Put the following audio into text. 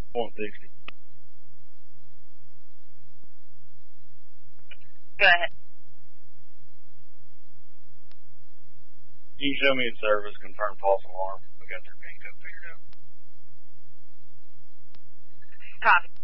160. Go ahead. You can show me in service, confirm false alarm. We got their pin code figured out. Copy.